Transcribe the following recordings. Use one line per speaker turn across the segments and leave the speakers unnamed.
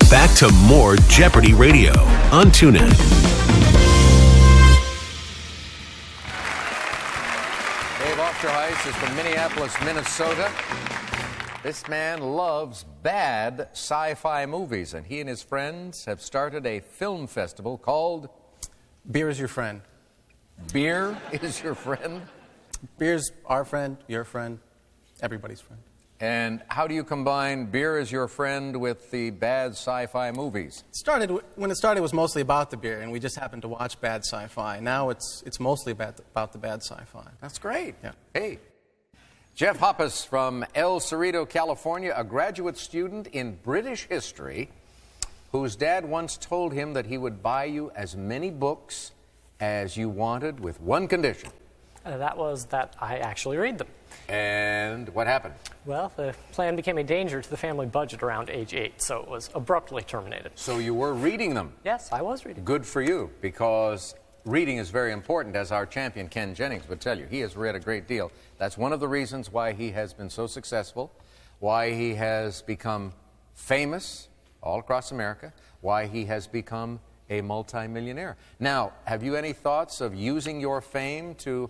back to more Jeopardy Radio on TuneIn.
Dave Aufderheis is from Minneapolis, Minnesota. This man loves bad sci-fi movies, and he and his friends have started a film festival called
Beer is your friend.
Beer is Your Friend?
Beer's our friend, your friend, everybody's friend.
And how do you combine Beer is Your Friend with the bad sci-fi movies?
When it started, it was mostly about the beer, and we just happened to watch bad sci-fi. Now it's mostly about the bad sci-fi.
That's great.
Yeah.
Hey. Jeff Hoppus from El Cerrito, California, a graduate student in British history whose dad once told him that he would buy you as many books as you wanted with one condition.
That was that I actually read them.
And what happened?
Well, the plan became a danger to the family budget around age 8, so it was abruptly terminated.
So you were reading them?
Yes, I was reading.
Good for you, because reading is very important, as our champion Ken Jennings would tell you. He has read a great deal. That's one of the reasons why he has been so successful, why he has become famous all across America, why he has become a multimillionaire. Now, have you any thoughts of using your fame to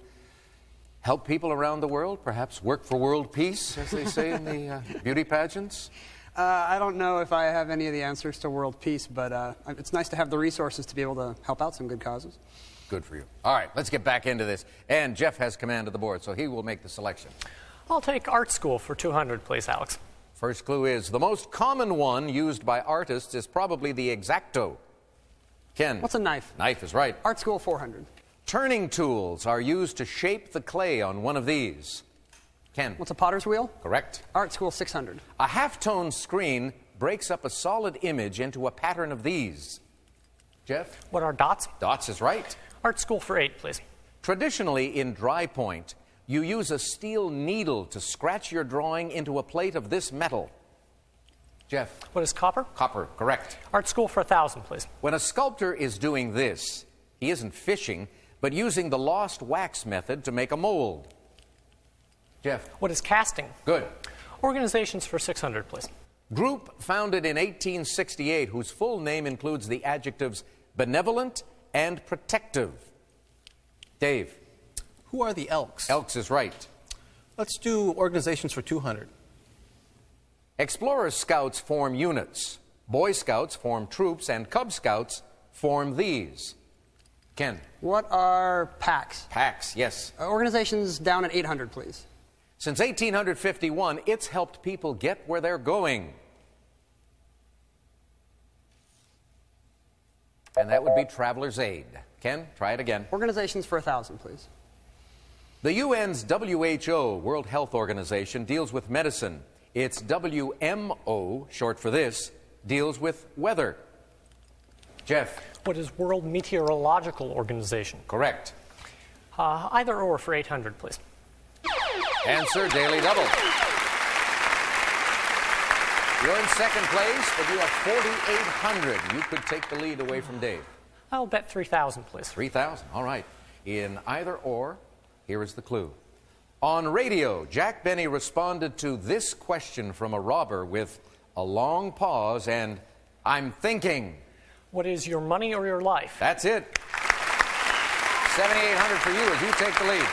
help people around the world, perhaps work for world peace, as they say in the beauty pageants?
I don't know if I have any of the answers to world peace, but it's nice to have the resources to be able to help out some good causes.
Good for you. All right, let's get back into this. And Jeff has command of the board, so he will make the selection.
I'll take art school for 200, please, Alex.
First clue is, the most common one used by artists is probably the X-Acto. Ken.
What's a knife?
Knife is right.
Art school 400.
Turning tools are used to shape the clay on one of these. Ken.
What's a potter's wheel?
Correct.
Art school 600.
A halftone screen breaks up a solid image into a pattern of these. Jeff?
What are dots?
Dots is right.
Art school for 8, please.
Traditionally, in dry point, you use a steel needle to scratch your drawing into a plate of this metal. Jeff?
What is copper?
Copper, correct.
Art school for 1,000, please.
When a sculptor is doing this, he isn't fishing, but using the lost wax method to make a mold. Jeff?
What is casting?
Good.
Organizations for 600, please.
Group founded in 1868 whose full name includes the adjectives benevolent and protective. Dave?
Who are the Elks?
Elks is right.
Let's do organizations for 200.
Explorer Scouts form units. Boy Scouts form troops, and Cub Scouts form these. Ken?
What are packs?
Packs, yes.
Organizations down at 800, please.
Since 1851, it's helped people get where they're going. And that would be Traveler's Aid. Ken, try it again.
Organizations for 1,000, please.
The UN's WHO, World Health Organization, deals with medicine. Its WMO, short for this, deals with weather. Jeff?
What is World Meteorological Organization?
Correct.
Either or for 800, please.
Answer, Daily Double. You're in second place, but you have 4,800. You could take the lead away from Dave.
I'll bet 3,000, please.
3,000, all right. In either or, here is the clue. On radio, Jack Benny responded to this question from a robber with a long pause and, "I'm thinking."
What is your money or your life?
That's it. 7,800 for you as you take the lead.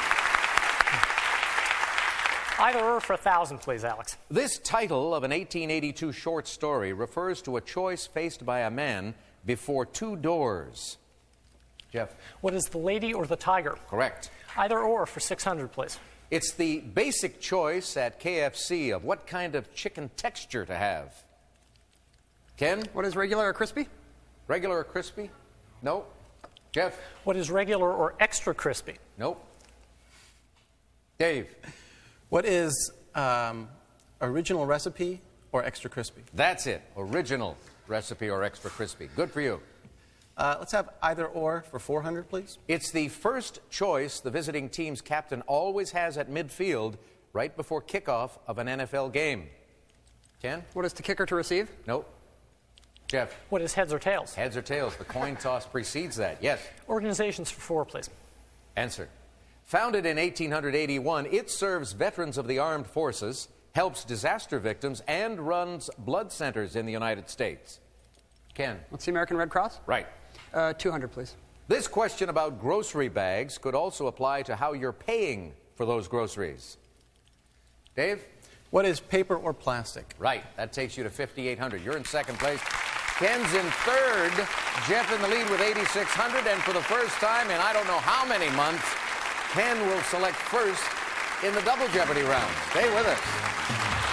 Either or for 1,000, please, Alex.
This title of an 1882 short story refers to a choice faced by a man before two doors. Jeff?
What is the lady or the tiger?
Correct.
Either or for 600, please.
It's the basic choice at KFC of what kind of chicken texture to have. Ken?
What is regular or crispy?
Regular or crispy? Nope. Jeff?
What is regular or extra crispy?
Nope. Dave?
What is original recipe or extra crispy?
That's it. Original recipe or extra crispy. Good for you.
Let's have either or for 400, please.
It's the first choice the visiting team's captain always has at midfield right before kickoff of an NFL game. Ken?
What is to kicker to receive?
Nope. Jeff?
What is heads or tails?
Heads or tails. The coin toss precedes that. Yes.
Organizations for 4, please.
Answer. Founded in 1881, it serves veterans of the armed forces, helps disaster victims, and runs blood centers in the United States. Ken.
What's the American Red Cross?
Right.
200, please.
This question about grocery bags could also apply to how you're paying for those groceries. Dave?
What is paper or plastic?
Right. That takes you to 5,800. You're in second place. Ken's in third. Jeff in the lead with 8,600. And for the first time in I don't know how many months, Ken will select first in the Double Jeopardy round. Stay with us.